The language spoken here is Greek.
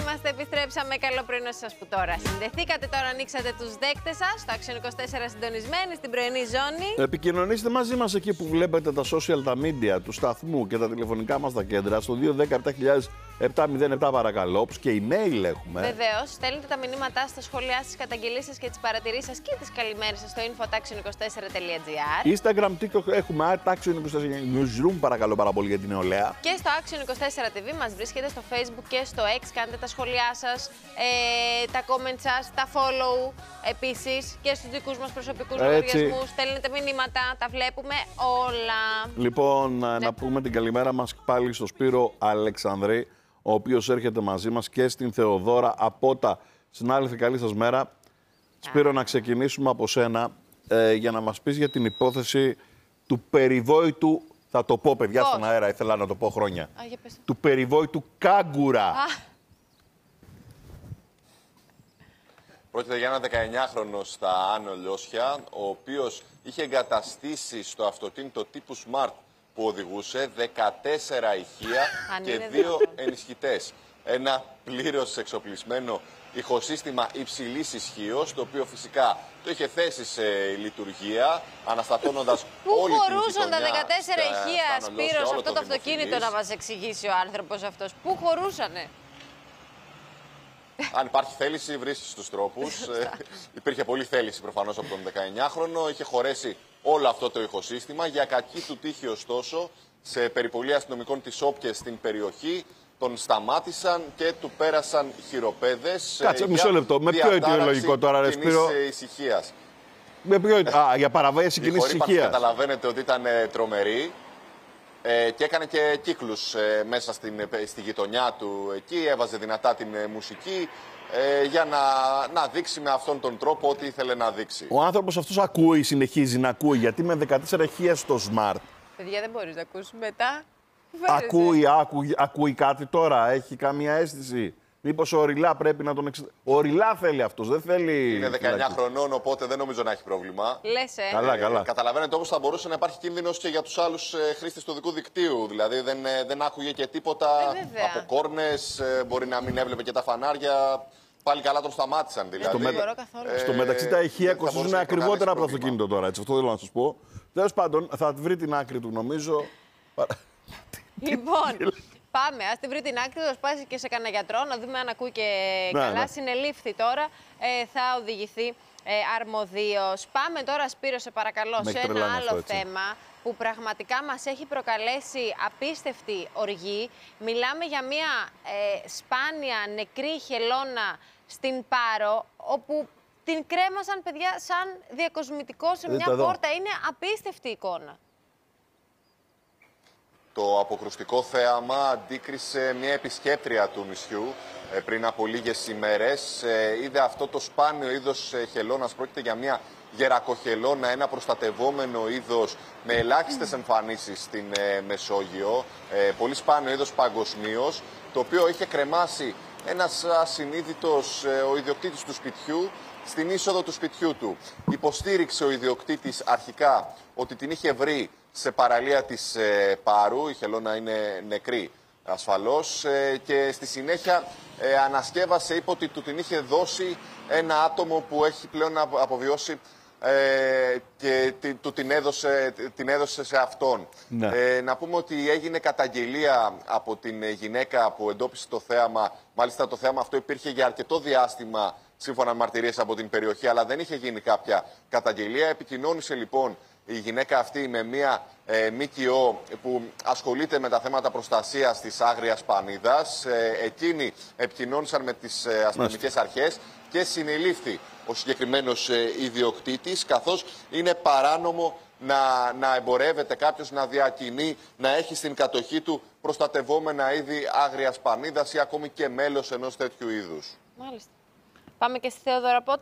είμαστε, επιστρέψαμε. Καλό πρωινό σας που τώρα συνδεθήκατε. Τώρα ανοίξατε τους δέκτες σας στο Action 24 συντονισμένοι στην πρωινή ζώνη. Επικοινωνήστε μαζί μας εκεί που βλέπετε τα social, τα media του σταθμού και τα τηλεφωνικά μας τα κέντρα στο 210-7007 παρακαλώ. Και email έχουμε. Βεβαίως, στέλνετε τα μηνύματά σας, τα σχόλιά σας, τις καταγγελίες σας και τις παρατηρήσεις σας και τις καλημέρες σας στο info@action24.gr. Instagram, TikTok έχουμε Action24 Newsroom, παρακαλώ πάρα πολύ για την νεολαία. Και στο Action 24 TV μας βρίσκεται στο Facebook και στο X. Κάντε τα σχόλιά σας, τα comments σας, τα follow επίσης και στους δικούς μας προσωπικούς λογαριασμούς. Στέλνετε μηνύματα, τα βλέπουμε όλα. Λοιπόν, να πούμε την καλημέρα μας πάλι στο Σπύρο Αλεξανδρή, ο οποίος έρχεται μαζί μας, και στην Θεοδώρα Απότα. Συνάδελφοι, καλή σας μέρα. Σπύρο, να ξεκινήσουμε από σένα για να μας πεις για την υπόθεση του περιβόητου, θα το πω παιδιά στον αέρα, ήθελα να το πω χρόνια, του περιβόητου κάγκουρα. Πρόκειται για ένα 19χρονο στα Άνω Λιώσια, ο οποίος είχε εγκαταστήσει στο αυτοκίνητο τύπου Smart που οδηγούσε 14 ηχεία και 2 ενισχυτές. Ένα πλήρως εξοπλισμένο ηχοσύστημα υψηλής ισχύως, το οποίο φυσικά το είχε θέσει σε λειτουργία, αναστατώνοντας όλη την γειτονιά. Πού χωρούσαν τα 14 ηχεία, Σπύρο, σε αυτό το αυτοκίνητο, να μας εξηγήσει ο άνθρωπος αυτός? Πού χωρούσανε? Αν υπάρχει θέληση, βρίσκεις τους τρόπους. Υπήρχε πολλή θέληση προφανώς από τον 19χρονο. Είχε χωρέσει όλο αυτό το ηχοσύστημα. Για κακή του τύχη, ωστόσο, σε περιπολία αστυνομικών της Όπιας στην περιοχή, τον σταμάτησαν και του πέρασαν χειροπέδες. Κάτσε μισό λεπτό. Με ποιο αιτιολογικό τώρα, ρε Σπύρο? Ησυχίας. Με ποιο, για παραβίαση κοινής ησυχίας. Καταλαβαίνετε ότι ήταν τρομερή. Και έκανε και κύκλους μέσα στη γειτονιά του εκεί, έβαζε δυνατά την μουσική για να δείξει με αυτόν τον τρόπο ό,τι ήθελε να δείξει. Ο άνθρωπος αυτός ακούει, συνεχίζει να ακούει, γιατί με 14 ηχεία στο Smart. Παιδιά, δεν μπορείς να ακούσεις μετά. Ακούει κάτι τώρα, έχει καμία αίσθηση? Μήπως οριλά πρέπει να τον Οριλά θέλει αυτός, δεν θέλει. Είναι 19 χρονών, οπότε δεν νομίζω να έχει πρόβλημα. Λες, Καλά. Καταλαβαίνετε όμως θα μπορούσε να υπάρχει κίνδυνος και για τους άλλους χρήστες του δικού δικτύου. Δηλαδή δεν άκουγε και τίποτα από κόρνες, μπορεί να μην έβλεπε και τα φανάρια. Πάλι καλά τον σταμάτησαν δηλαδή. Στο μεταξύ τα ηχεία κοστίζουν ακριβότερα από το αυτοκίνητο τώρα, έτσι. Αυτό θέλω να σας πω. Τέλος πάντων, θα βρει την άκρη του, νομίζω. Λοιπόν, πάμε. Ας τη βρει την άκρη, θα σπάσει και σε κανένα γιατρό, να δούμε αν ακούει και καλά. Ναι. Συνελήφθη τώρα, θα οδηγηθεί αρμοδίως. Πάμε τώρα, Σπύρο, σε παρακαλώ, σε ένα άλλο θέμα που πραγματικά μας έχει προκαλέσει απίστευτη οργή. Μιλάμε για μια σπάνια νεκρή χελώνα στην Πάρο, όπου την κρέμασαν, παιδιά, σαν διακοσμητικό σε μια πόρτα. Είναι απίστευτη εικόνα. Το αποκρουστικό θέαμα αντίκρισε μια επισκέπτρια του νησιού πριν από λίγες ημέρες. Είδε αυτό το σπάνιο είδος χελώνας. Πρόκειται για μια γερακοχελώνα, ένα προστατευόμενο είδος με ελάχιστες εμφανίσεις στην Μεσόγειο. Πολύ σπάνιο είδος παγκοσμίως, το οποίο είχε κρεμάσει ένας ασυνείδητος ο ιδιοκτήτης του σπιτιού στην είσοδο του σπιτιού του. Υποστήριξε ο ιδιοκτήτης αρχικά ότι την είχε βρει σε παραλία της Πάρου. Η χελώνα είναι νεκρή ασφαλώς, και στη συνέχεια ανασκεύασε, είπε ότι του την είχε δώσει ένα άτομο που έχει πλέον αποβιώσει και του την έδωσε σε αυτόν. Ναι. Να πούμε ότι έγινε καταγγελία από την γυναίκα που εντόπισε το θέαμα. Μάλιστα το θέαμα αυτό υπήρχε για αρκετό διάστημα, σύμφωνα με μαρτυρίες από την περιοχή, αλλά δεν είχε γίνει κάποια καταγγελία. Επικοινώνησε λοιπόν η γυναίκα αυτή με μια ΜΚΟ που ασχολείται με τα θέματα προστασίας της άγριας πανίδας. Εκείνοι επικοινώνησαν με τις αστυνομικές αρχές και συνελήφθη ο συγκεκριμένος ιδιοκτήτης, καθώς είναι παράνομο να εμπορεύεται κάποιος, να διακινεί, να έχει στην κατοχή του προστατευόμενα είδη άγριας πανίδας ή ακόμη και μέλος ενός τέτοιου είδους. Μάλιστα. Πάμε και στη Θεοδώρα Πότα.